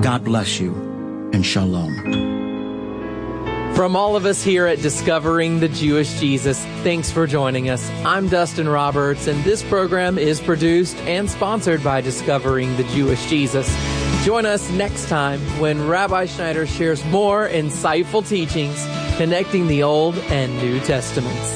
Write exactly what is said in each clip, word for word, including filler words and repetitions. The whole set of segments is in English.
God bless you, and shalom. From all of us here at Discovering the Jewish Jesus, thanks for joining us. I'm Dustin Roberts, and this program is produced and sponsored by Discovering the Jewish Jesus. Join us next time when Rabbi Schneider shares more insightful teachings connecting the Old and New Testaments.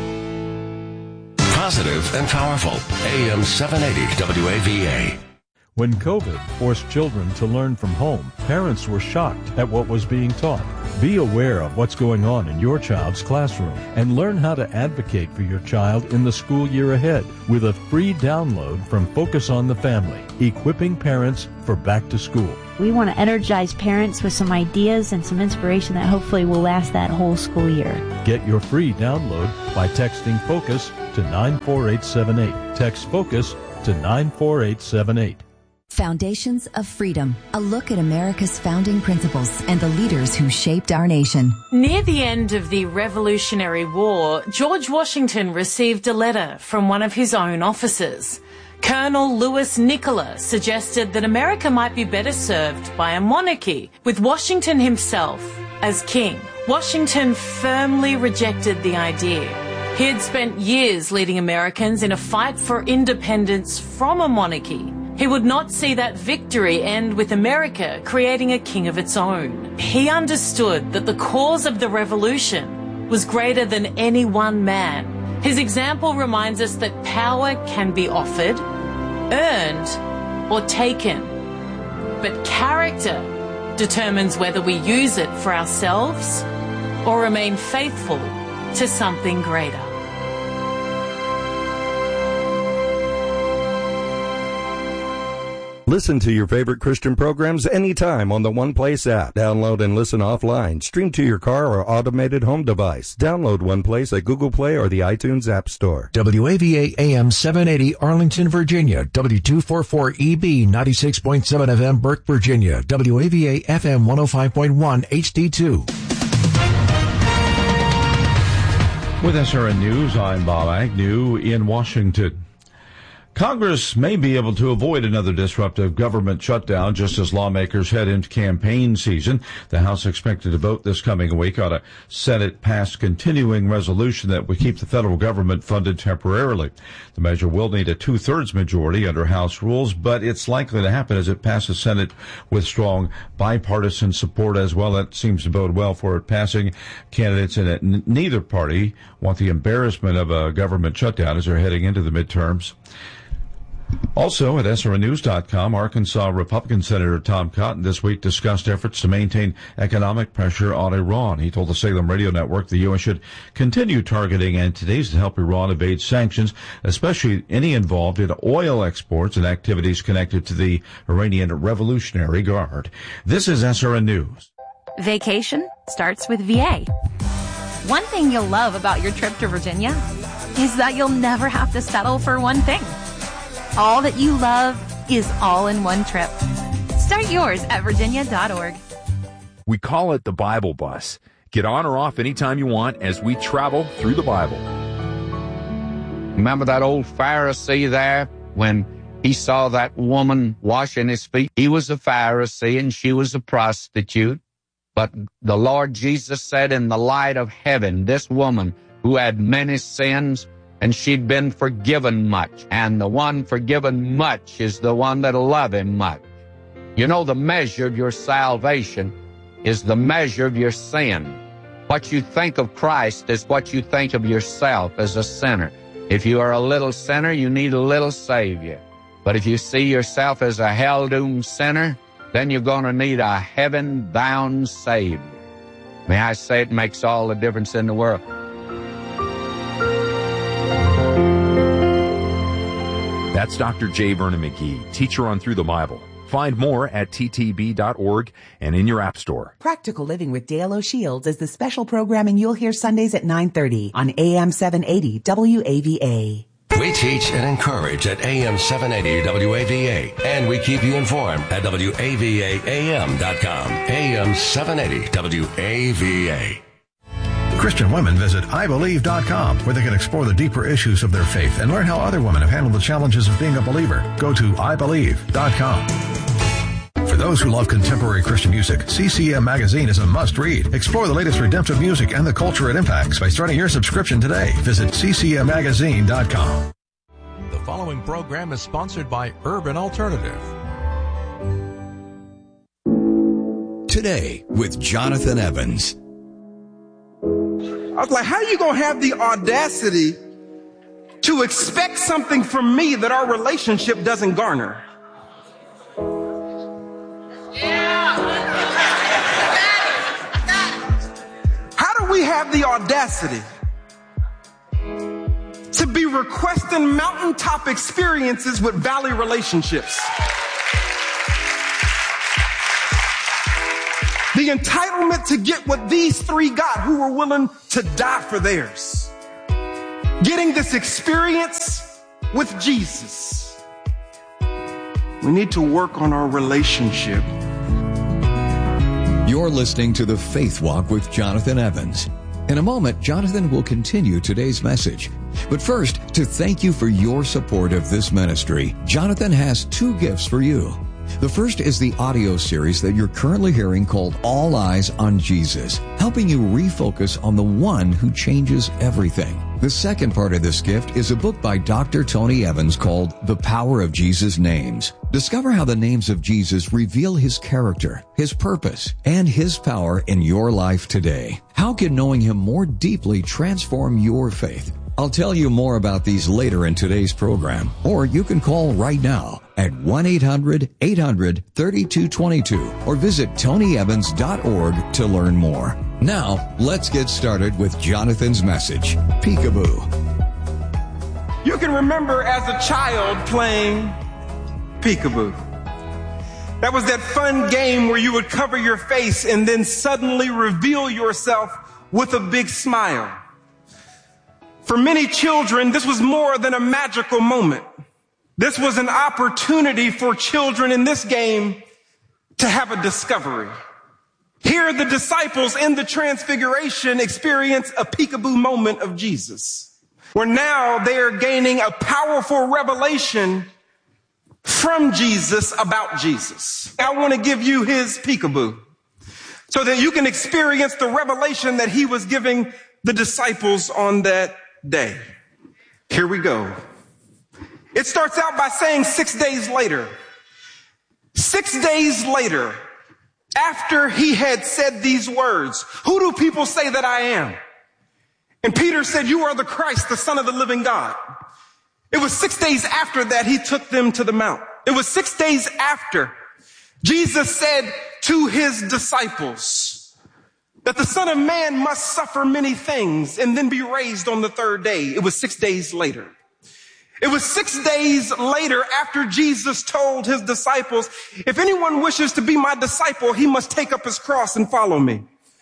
Positive and powerful. A M seven eighty W A V A. When COVID forced children to learn from home, parents were shocked at what was being taught. Be aware of what's going on in your child's classroom and learn how to advocate for your child in the school year ahead with a free download from Focus on the Family, equipping parents for back to school. We want to energize parents with some ideas and some inspiration that hopefully will last that whole school year. Get your free download by texting FOCUS to nine four eight seven eight. Text FOCUS to nine four eight seven eight. Foundations of Freedom, a look at America's founding principles and the leaders who shaped our nation. Near the end of the Revolutionary War, George Washington received a letter from one of his own officers. Colonel Louis Nicola suggested that America might be better served by a monarchy, with Washington himself as king. Washington firmly rejected the idea. He had spent years leading Americans in a fight for independence from a monarchy. He would not see that victory end with America creating a king of its own. He understood that the cause of the revolution was greater than any one man. His example reminds us that power can be offered, earned, or taken. But character determines whether we use it for ourselves or remain faithful to something greater. Listen to your favorite Christian programs anytime on the One Place app. Download and listen offline. Stream to your car or automated home device. Download One Place at Google Play or the iTunes App Store. W A V A A M seven eighty Arlington, Virginia. W two forty-four E B ninety-six point seven F M Burke, Virginia. W A V A F M one oh five point one H D two. With S R N News, I'm Bob Agnew in Washington. Congress may be able to avoid another disruptive government shutdown just as lawmakers head into campaign season. The House expected to vote this coming week on a Senate-passed continuing resolution that would keep the federal government funded temporarily. The measure will need a two-thirds majority under House rules, but it's likely to happen as it passes Senate with strong bipartisan support as well. That seems to bode well for it passing. Candidates in it, n- neither party want the embarrassment of a government shutdown as they're heading into the midterms. Also, at S R N news dot com, Arkansas Republican Senator Tom Cotton this week discussed efforts to maintain economic pressure on Iran. He told the Salem Radio Network the U S should continue targeting entities to help Iran evade sanctions, especially any involved in oil exports and activities connected to the Iranian Revolutionary Guard. This is S R N News. Vacation starts with V A. One thing you'll love about your trip to Virginia is that you'll never have to settle for one thing. All that you love is all in one trip. Start yours at virginia dot org. We call it the Bible Bus. Get on or off anytime you want as we travel through the Bible. Remember that old Pharisee there when he saw that woman washing his feet? He was a Pharisee and she was a prostitute. But the Lord Jesus said, in the light of heaven, this woman who had many sins, and she'd been forgiven much. And the one forgiven much is the one that'll love him much. You know, the measure of your salvation is the measure of your sin. What you think of Christ is what you think of yourself as a sinner. If you are a little sinner, you need a little Savior. But if you see yourself as a hell-doomed sinner, then you're going to need a heaven-bound Savior. May I say it makes all the difference in the world. That's Doctor J. Vernon McGee, teacher on Through the Bible. Find more at t t b dot org and in your app store. Practical Living with Dale O'Shields is the special programming you'll hear Sundays at nine thirty on A M seven eighty W A V A. We teach and encourage at A M seven eighty W A V A, and we keep you informed at W A V A A M dot com. A M seven eighty W A V A. Christian women visit I believe dot com, where they can explore the deeper issues of their faith and learn how other women have handled the challenges of being a believer. Go to I believe dot com. For those who love contemporary Christian music, C C M Magazine is a must-read. Explore the latest redemptive music and the culture it impacts by starting your subscription today. Visit C C M magazine dot com. The following program is sponsored by Urban Alternative. Today with Jonathan Evans. I was like, how are you going to have the audacity to expect something from me that our relationship doesn't garner? How do we have the audacity to be requesting mountaintop experiences with valley relationships? The entitlement to get what these three got who were willing to die for theirs. Getting this experience with Jesus. We need to work on our relationship. You're listening to The Faith Walk with Jonathan Evans. In a moment, Jonathan will continue today's message. But first, to thank you for your support of this ministry, Jonathan has two gifts for you. The first is the audio series that you're currently hearing called All Eyes on Jesus, helping you refocus on the one who changes everything. The second part of this gift is a book by Doctor Tony Evans called The Power of Jesus' Names. Discover how the names of Jesus reveal his character, his purpose, and his power in your life today. How can knowing him more deeply transform your faith? I'll tell you more about these later in today's program, or you can call right now at one eight hundred eight hundred thirty-two twenty-two or visit tony evans dot org to learn more. Now, let's get started with Jonathan's message, Peekaboo. You can remember as a child playing Peekaboo. That was that fun game where you would cover your face and then suddenly reveal yourself with a big smile. For many children, this was more than a magical moment. This was an opportunity for children in this game to have a discovery. Here, the disciples in the Transfiguration experience a peekaboo moment of Jesus, where now they are gaining a powerful revelation from Jesus about Jesus. I want to give you his peekaboo so that you can experience the revelation that he was giving the disciples on that day. Here we go. It starts out by saying six days later. Six days later, after he had said these words, who do people say that I am? And Peter said, you are the Christ, the Son of the living God. It was six days after that he took them to the mount. It was six days after Jesus said to his disciples that the Son of Man must suffer many things and then be raised on the third day. It was six days later. It was six days later after Jesus told his disciples, if anyone wishes to be my disciple, he must take up his cross and follow me.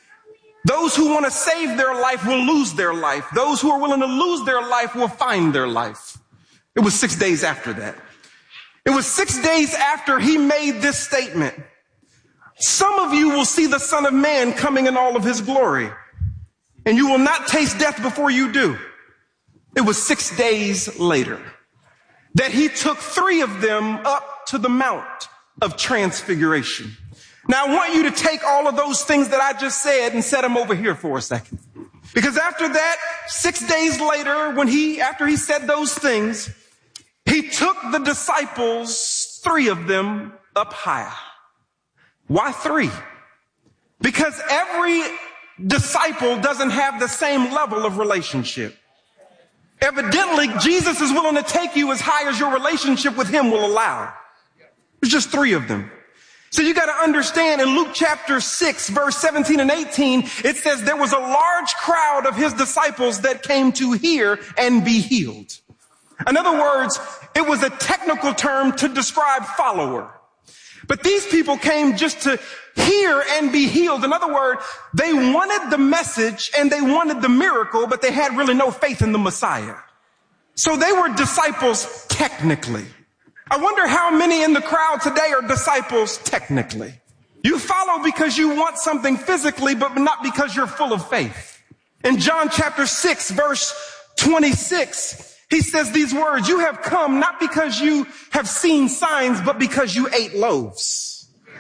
Those who want to save their life will lose their life. Those who are willing to lose their life will find their life. It was six days after that. It was six days after he made this statement. Some of you will see the Son of Man coming in all of his glory, and you will not taste death before you do. It was six days later that he took three of them up to the Mount of Transfiguration. Now, I want you to take all of those things that I just said and set them over here for a second. Because after that, six days later, when he, after he said those things, he took the disciples, three of them, up higher. Why three? Because every disciple doesn't have the same level of relationship. Evidently, Jesus is willing to take you as high as your relationship with him will allow. There's just three of them. So you got to understand in Luke chapter six, verse seventeen and eighteen, it says there was a large crowd of his disciples that came to hear and be healed. In other words, it was a technical term to describe follower. But these people came just to hear and be healed. In other words, they wanted the message and they wanted the miracle, but they had really no faith in the Messiah. So they were disciples technically. I wonder how many in the crowd today are disciples technically. You follow because you want something physically, but not because you're full of faith. In John chapter six, verse twenty-six, he says these words, you have come not because you have seen signs, but because you ate loaves.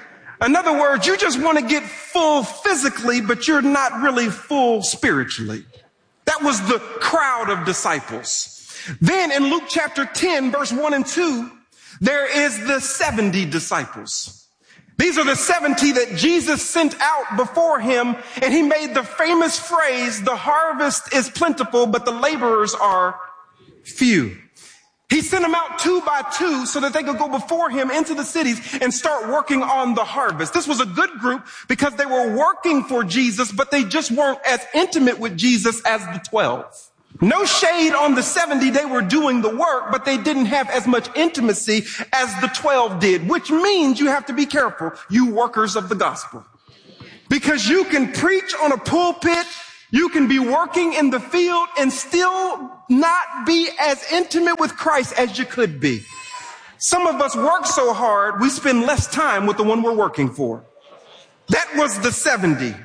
In other words, you just want to get full physically, but you're not really full spiritually. That was the crowd of disciples. Then in Luke chapter ten, verse one and two, there is the seventy disciples. These are the seventy that Jesus sent out before him, and he made the famous phrase, the harvest is plentiful, but the laborers are few. He sent them out two by two so that they could go before him into the cities and start working on the harvest. This was a good group because they were working for Jesus, but they just weren't as intimate with Jesus as the twelve. No shade on the seventy, they were doing the work, but they didn't have as much intimacy as the twelve did, which means you have to be careful, you workers of the gospel. Because you can preach on a pulpit, you can be working in the field and still not be as intimate with Christ as you could be. Some of us work so hard, we spend less time with the one we're working for. That was the seventy.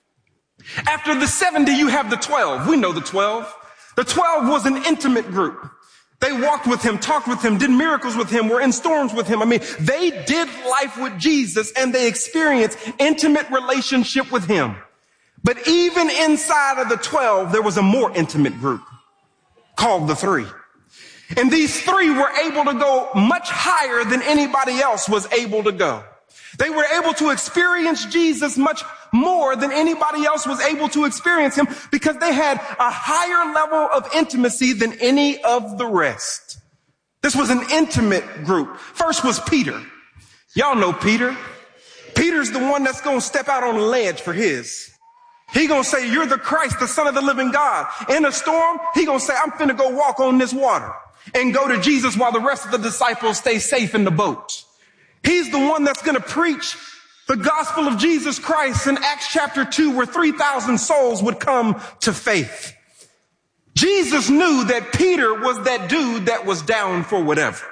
After the seventy, you have the twelve. We know the twelve. The twelve was an intimate group. They walked with him, talked with him, did miracles with him, were in storms with him. I mean, they did life with Jesus and they experienced intimate relationship with him. But even inside of the twelve, there was a more intimate group called the three. And these three were able to go much higher than anybody else was able to go. They were able to experience Jesus much more than anybody else was able to experience him because they had a higher level of intimacy than any of the rest. This was an intimate group. First was Peter. Y'all know Peter. Peter's the one that's going to step out on the ledge for his. He gonna say, you're the Christ, the Son of the living God. In a storm, he gonna say, I'm finna go walk on this water and go to Jesus while the rest of the disciples stay safe in the boat. He's the one that's gonna preach the gospel of Jesus Christ in Acts chapter two, where three thousand souls would come to faith. Jesus knew that Peter was that dude that was down for whatever.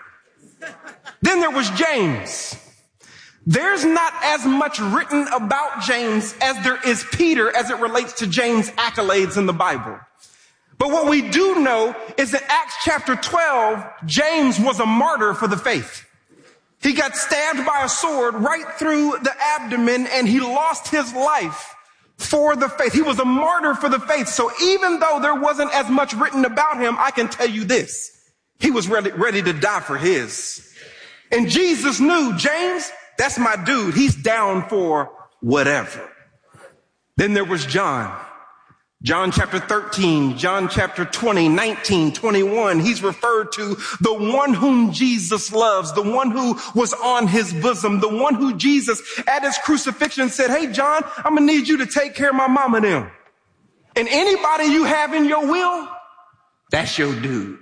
Then there was James. There's not as much written about James as there is Peter as it relates to James' accolades in the Bible. But what we do know is that Acts chapter twelve, James was a martyr for the faith. He got stabbed by a sword right through the abdomen and he lost his life for the faith. He was a martyr for the faith. So even though there wasn't as much written about him, I can tell you this. He was ready, ready to die for his. And Jesus knew, James, that's my dude. He's down for whatever. Then there was John. John chapter thirteen, John chapter twenty, nineteen, twenty-one. He's referred to the one whom Jesus loves, the one who was on his bosom, the one who Jesus at his crucifixion said, hey, John, I'm going to need you to take care of my mom and them. And anybody you have in your will, that's your dude.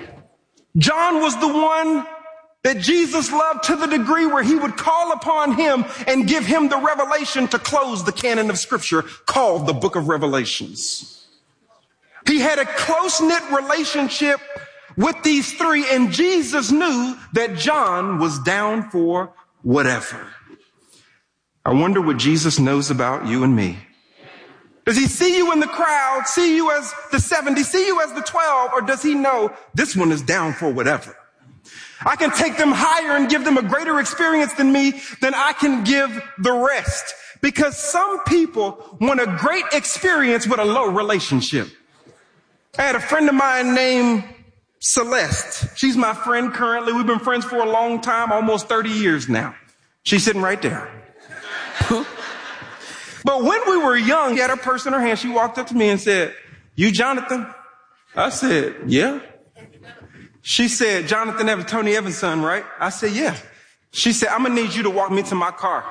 John was the one that Jesus loved to the degree where he would call upon him and give him the revelation to close the canon of scripture called the book of Revelations. He had a close-knit relationship with these three, and Jesus knew that John was down for whatever. I wonder what Jesus knows about you and me. Does he see you in the crowd, see you as the seventy, see you as the twelve, or does he know this one is down for whatever? I can take them higher and give them a greater experience than me than I can give the rest. Because some people want a great experience with a low relationship. I had a friend of mine named Celeste. She's my friend currently. We've been friends for a long time, almost thirty years now. She's sitting right there. But when we were young, she had her purse in her hand. She walked up to me and said, you Jonathan? I said, yeah. She said, Jonathan Evans, Tony Evans' son, right? I said, yeah. She said, I'm going to need you to walk me to my car.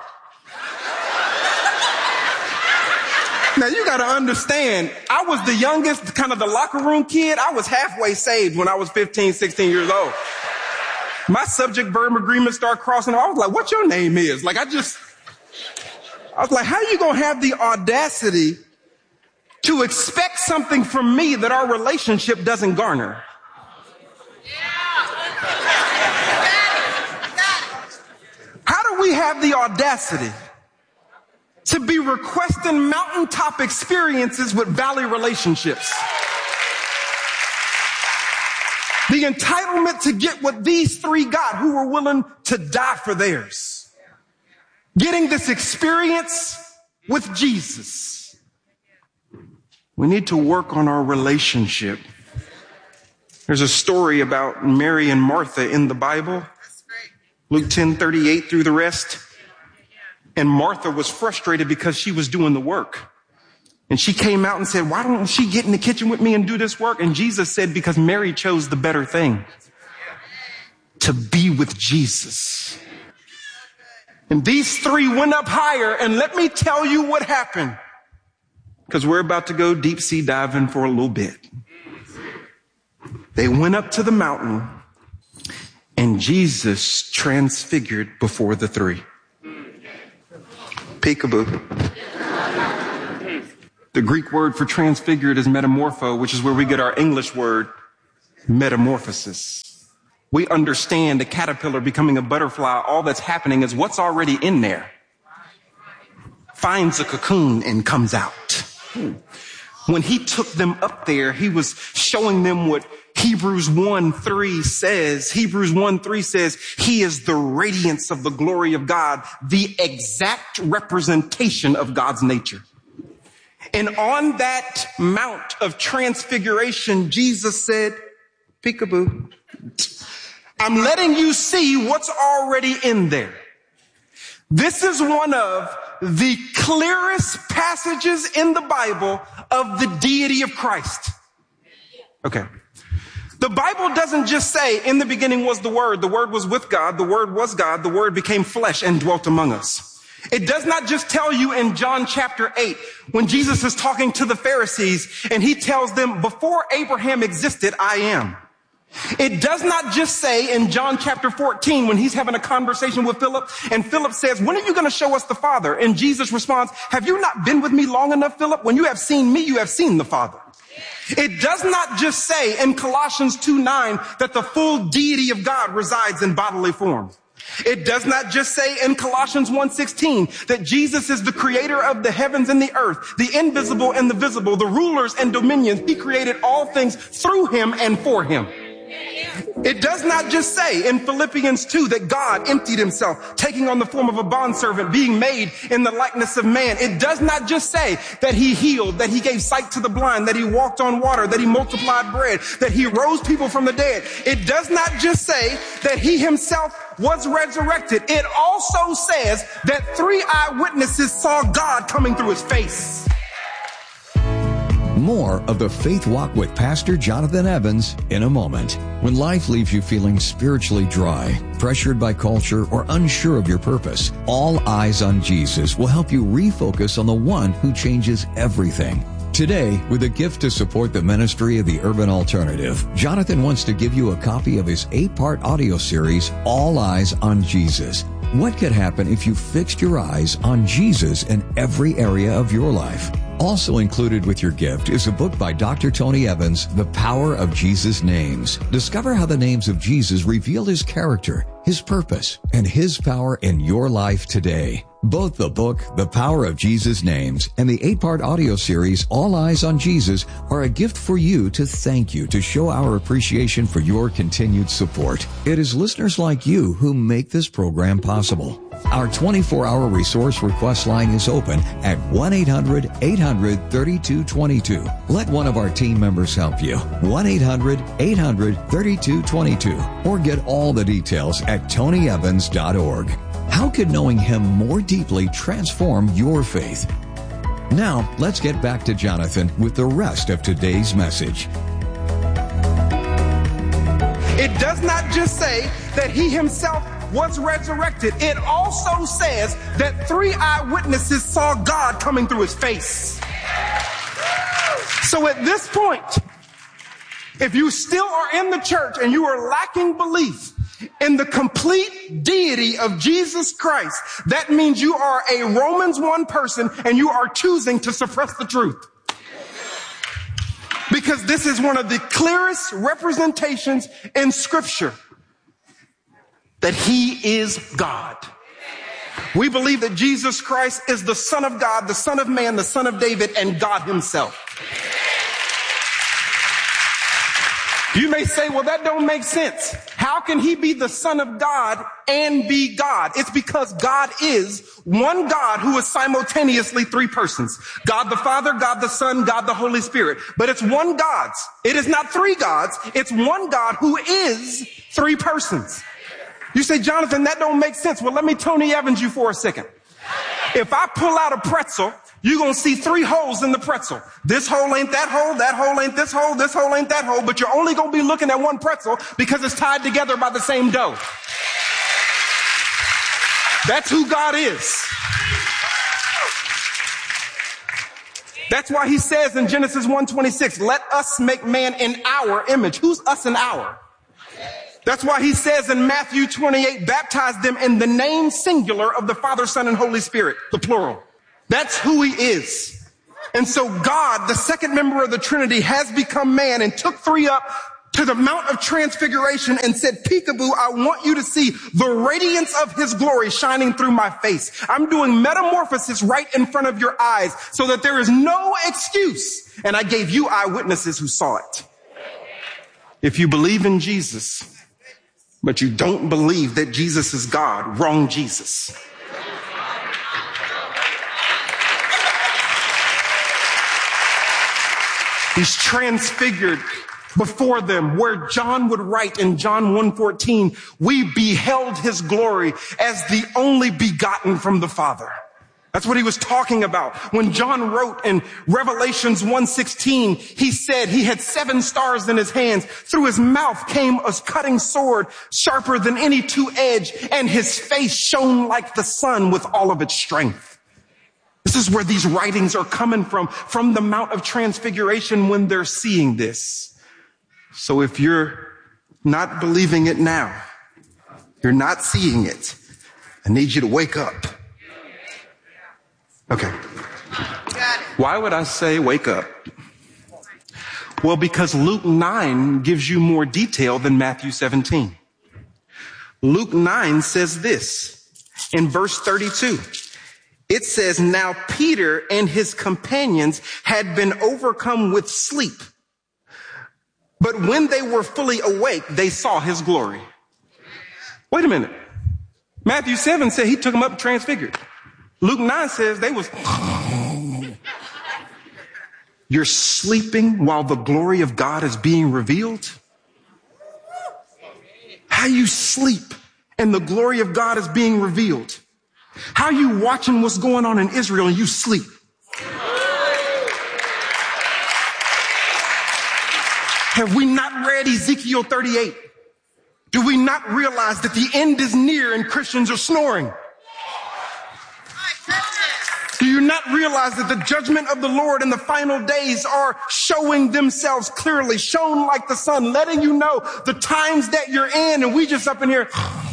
Now, you got to understand, I was the youngest, kind of the locker room kid. I was halfway saved when I was fifteen, sixteen years old. My subject verb agreement started crossing. I was like, what your name is? Like, I just, I was like, how are you going to have the audacity to expect something from me that our relationship doesn't garner? How do we have the audacity to be requesting mountaintop experiences with valley relationships? The entitlement to get what these three got who were willing to die for theirs. getting this experience with Jesus. We need to work on our relationship. There's a story about Mary and Martha in the Bible, Luke ten thirty-eight through the rest. And Martha was frustrated because she was doing the work. And she came out and said, why don't she get in the kitchen with me and do this work? And Jesus said, because Mary chose the better thing, to be with Jesus. And these three went up higher, and let me tell you what happened, because we're about to go deep sea diving for a little bit. They went up to the mountain, and Jesus transfigured before the three. Peekaboo. The Greek word for transfigured is metamorpho, which is where we get our English word metamorphosis. We understand a caterpillar becoming a butterfly. All that's happening is what's already in there finds a cocoon and comes out. When he took them up there, he was showing them what Hebrews one three says. Hebrews one three says, he is the radiance of the glory of God, the exact representation of God's nature. And on that mount of transfiguration, Jesus said, peekaboo, I'm letting you see what's already in there. This is one of the clearest passages in the Bible of the deity of Christ. Okay. The Bible doesn't just say, in the beginning was the Word, the Word was with God, the Word was God, the Word became flesh and dwelt among us. It does not just tell you in John chapter eight, when Jesus is talking to the Pharisees and he tells them, before Abraham existed, I am. It does not just say in John chapter fourteen, when he's having a conversation with Philip, and Philip says, when are you going to show us the Father? And Jesus responds, have you not been with me long enough, Philip? When you have seen me, you have seen the Father. It does not just say in Colossians two nine that the full deity of God resides in bodily form. It does not just say in Colossians one sixteen that Jesus is the creator of the heavens and the earth, the invisible and the visible, the rulers and dominions. He created all things through him and for him. It does not just say in Philippians two that God emptied himself, taking on the form of a bondservant, being made in the likeness of man. It does not just say that he healed, that he gave sight to the blind, that he walked on water, that he multiplied bread, that he rose people from the dead. It does not just say that he himself was resurrected. It also says that three eyewitnesses saw God coming through his face. More of the Faith Walk with Pastor Jonathan Evans in a moment. When life leaves you feeling spiritually dry, pressured by culture, or unsure of your purpose, All Eyes on Jesus will help you refocus on the one who changes everything. Today, with a gift to support the ministry of the Urban Alternative, Jonathan wants to give you a copy of his eight-part audio series, All Eyes on Jesus. What could happen if you fixed your eyes on Jesus in every area of your life? Also included with your gift is a book by Doctor Tony Evans, The Power of Jesus' Names. Discover how the names of Jesus reveal his character, his purpose, and his power in your life today. Both the book, The Power of Jesus' Names, and the eight-part audio series, All Eyes on Jesus, are a gift for you to thank you, to show our appreciation for your continued support. It is listeners like you who make this program possible. Our twenty-four hour resource request line is open at one eight hundred eight hundred thirty-two twenty-two. Let one of our team members help you. one eight hundred eight hundred thirty-two twenty-two. Or get all the details at tony evans dot org. How could knowing him more deeply transform your faith? Now, let's get back to Jonathan with the rest of today's message. It does not just say that he himself was resurrected. It also says that three eyewitnesses saw God coming through his face. So at this point, if you still are in the church and you are lacking belief in the complete deity of Jesus Christ, that means you are a Romans one person and you are choosing to suppress the truth. Because this is one of the clearest representations in Scripture that he is God. We believe that Jesus Christ is the Son of God, the Son of Man, the Son of David, and God himself. You may say, well, that don't make sense. How How can he be the Son of God and be God? It's because God is one God who is simultaneously three persons. God the Father, God the Son, God the Holy Spirit. But it's one God. It is not three gods. It's one God who is three persons. You say, Jonathan, that don't make sense. Well, let me Tony Evans you for a second. If I pull out a pretzel, you're going to see three holes in the pretzel. This hole ain't that hole, that hole ain't this hole, this hole ain't that hole, but you're only going to be looking at one pretzel because it's tied together by the same dough. That's who God is. That's why he says in Genesis one twenty-six, let us make man in our image. Who's us in our? That's why he says in Matthew twenty-eight, baptize them in the name singular of the Father, Son, and Holy Spirit, the plural. That's who he is. And so God, the second member of the Trinity, has become man and took three up to the Mount of Transfiguration and said, peekaboo, I want you to see the radiance of his glory shining through my face. I'm doing metamorphosis right in front of your eyes so that there is no excuse. And I gave you eyewitnesses who saw it. If you believe in Jesus, but you don't believe that Jesus is God, wrong Jesus. He's transfigured before them, where John would write in John one fourteen, we beheld his glory as the only begotten from the Father. That's what he was talking about. When John wrote in Revelations one sixteen, he said he had seven stars in his hands. Through his mouth came a cutting sword, sharper than any two-edged, and his face shone like the sun with all of its strength. This is where these writings are coming from, from the Mount of Transfiguration when they're seeing this. So if you're not believing it now, you're not seeing it, I need you to wake up. Okay. Why would I say wake up? Well, because Luke nine gives you more detail than Matthew seventeen. Luke nine says this in verse thirty-two. It says, now Peter and his companions had been overcome with sleep. But when they were fully awake, they saw his glory. Wait a minute. Matthew seven said he took them up and transfigured. Luke nine says they was. You're sleeping while the glory of God is being revealed? How you sleep and the glory of God is being revealed? How you watching what's going on in Israel and you sleep? Have we not read Ezekiel thirty-eight? Do we not realize that the end is near and Christians are snoring? Do you not realize that the judgment of the Lord in the final days are showing themselves clearly, shown like the sun, letting you know the times that you're in, and we just up in here.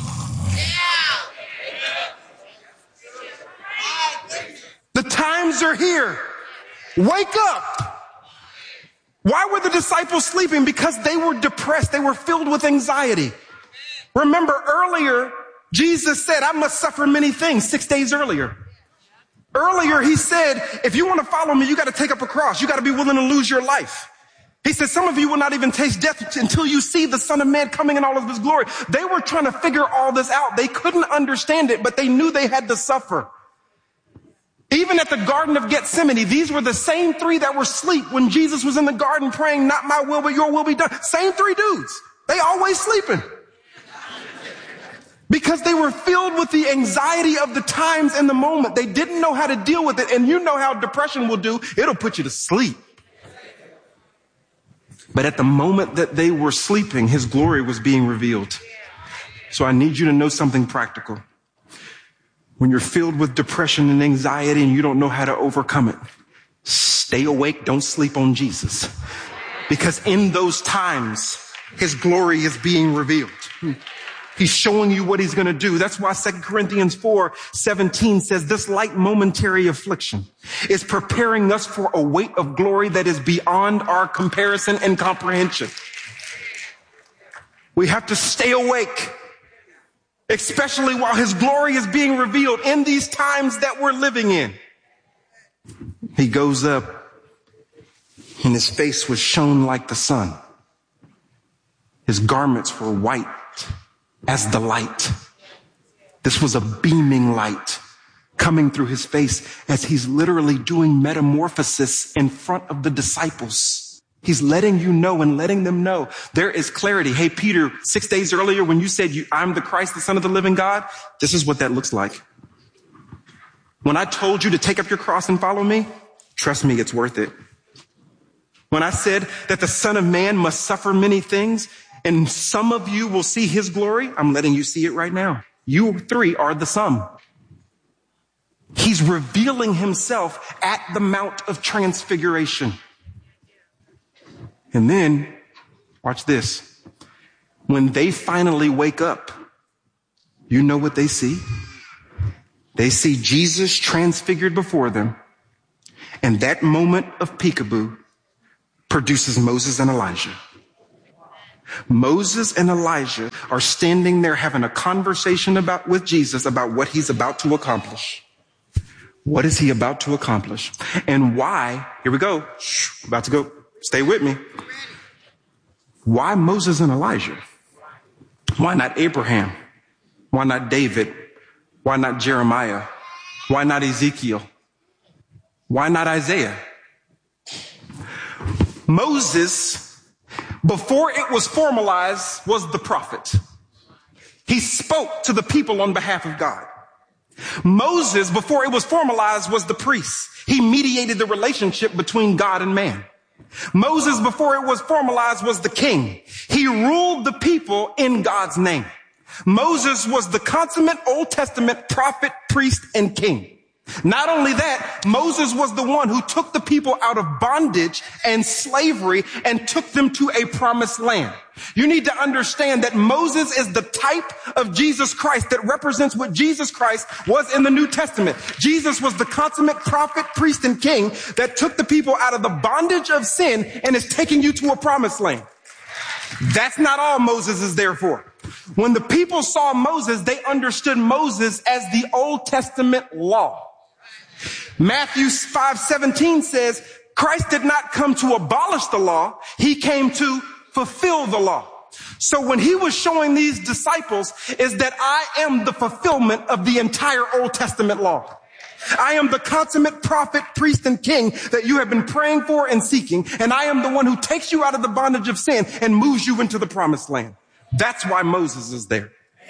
The times are here. Wake up. Why were the disciples sleeping? Because they were depressed. They were filled with anxiety. Remember earlier, Jesus said, I must suffer many things six days earlier. Earlier, he said, if you want to follow me, you got to take up a cross. You got to be willing to lose your life. He said, some of you will not even taste death until you see the Son of Man coming in all of his glory. They were trying to figure all this out. They couldn't understand it, but they knew they had to suffer. Even at the Garden of Gethsemane, these were the same three that were asleep when Jesus was in the garden praying, not my will, but your will be done. Same three dudes. They always sleeping. Because they were filled with the anxiety of the times and the moment. They didn't know how to deal with it. And you know how depression will do. It'll put you to sleep. But at the moment that they were sleeping, his glory was being revealed. So I need you to know something practical. When you're filled with depression and anxiety and you don't know how to overcome it, stay awake. Don't sleep on Jesus. Because in those times, his glory is being revealed. He's showing you what he's going to do. That's why Second Corinthians four seventeen says this light momentary affliction is preparing us for a weight of glory that is beyond our comparison and comprehension. We have to stay awake, especially while his glory is being revealed in these times that we're living in. He goes up and his face was shone like the sun. His garments were white as the light. This was a beaming light coming through his face as he's literally doing metamorphosis in front of the disciples. He's letting you know and letting them know there is clarity. Hey, Peter, six days earlier when you said, you, I'm the Christ, the Son of the living God, this is what that looks like. When I told you to take up your cross and follow me, trust me, it's worth it. When I said that the Son of Man must suffer many things and some of you will see his glory, I'm letting you see it right now. You three are the sum. He's revealing himself at the Mount of Transfiguration. And then, watch this. When they finally wake up, you know what they see? They see Jesus transfigured before them. And that moment of peekaboo produces Moses and Elijah. Moses and Elijah are standing there having a conversation about with Jesus about what he's about to accomplish. What is he about to accomplish? And why? Here we go. Shh, about to go. Stay with me. Why Moses and Elijah? Why not Abraham? Why not David? Why not Jeremiah? Why not Ezekiel? Why not Isaiah? Moses, before it was formalized, was the prophet. He spoke to the people on behalf of God. Moses, before it was formalized, was the priest. He mediated the relationship between God and man. Moses, before it was formalized, was the king. He ruled the people in God's name. Moses was the consummate Old Testament prophet, priest, and king. Not only that, Moses was the one who took the people out of bondage and slavery and took them to a promised land. You need to understand that Moses is the type of Jesus Christ that represents what Jesus Christ was in the New Testament. Jesus was the consummate prophet, priest, and king that took the people out of the bondage of sin and is taking you to a promised land. That's not all Moses is there for. When the people saw Moses, they understood Moses as the Old Testament law. Matthew five seventeen says, Christ did not come to abolish the law. He came to fulfill the law. So when he was showing these disciples is that I am the fulfillment of the entire Old Testament law. I am the consummate prophet, priest, and king that you have been praying for and seeking. And I am the one who takes you out of the bondage of sin and moves you into the promised land. That's why Moses is there.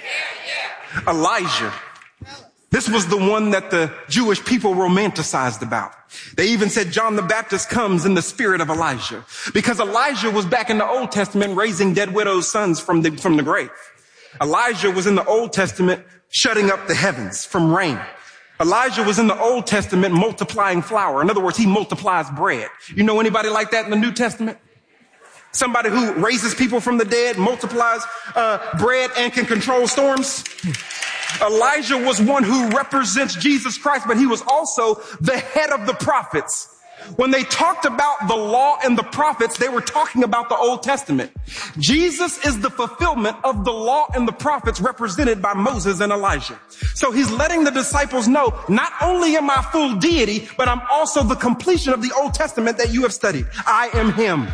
Elijah. This was the one that the Jewish people romanticized about. They even said John the Baptist comes in the spirit of Elijah because Elijah was back in the Old Testament raising dead widows' sons from the, from the grave. Elijah was in the Old Testament shutting up the heavens from rain. Elijah was in the Old Testament multiplying flour. In other words, he multiplies bread. You know anybody like that in the New Testament? Somebody who raises people from the dead, multiplies uh, bread, and can control storms? Elijah was one who represents Jesus Christ, but he was also the head of the prophets. When they talked about the law and the prophets, they were talking about the Old Testament. Jesus is the fulfillment of the law and the prophets represented by Moses and Elijah. So he's letting the disciples know, not only am I full deity, but I'm also the completion of the Old Testament that you have studied. I am him.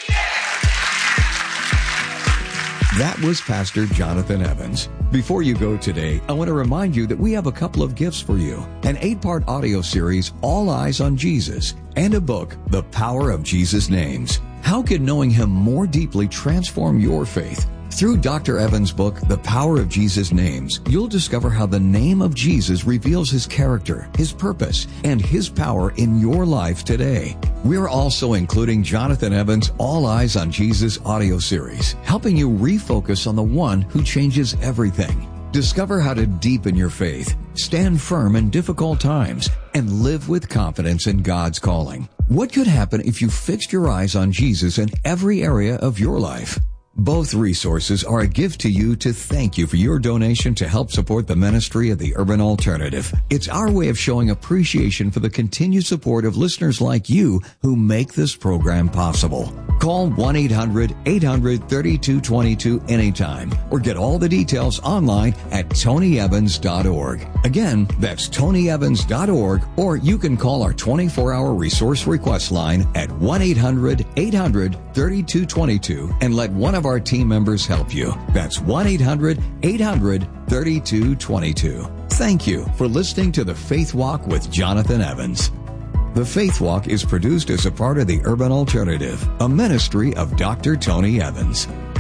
That was Pastor Jonathan Evans. Before you go today, I want to remind you that we have a couple of gifts for you. An eight-part audio series, All Eyes on Jesus, and a book, The Power of Jesus' Names. How can knowing him more deeply transform your faith? Through Doctor Evans' book, The Power of Jesus' Names, you'll discover how the name of Jesus reveals his character, his purpose, and his power in your life today. We're also including Jonathan Evans' All Eyes on Jesus audio series, helping you refocus on the one who changes everything. Discover how to deepen your faith, stand firm in difficult times, and live with confidence in God's calling. What could happen if you fixed your eyes on Jesus in every area of your life? Both resources are a gift to you to thank you for your donation to help support the ministry of the Urban Alternative. It's our way of showing appreciation for the continued support of listeners like you who make this program possible. Call one eight hundred eight hundred thirty-two twenty-two anytime or get all the details online at tony evans dot org. Again, that's tony evans dot org, or you can call our twenty-four hour resource request line at one eight hundred eight hundred thirty-two twenty-two and let one of our team members help you. That's one eight hundred eight hundred thirty-two twenty-two. Thank you for listening to The Faith Walk with Jonathan Evans. The Faith Walk is produced as a part of the Urban Alternative, a ministry of Doctor Tony Evans.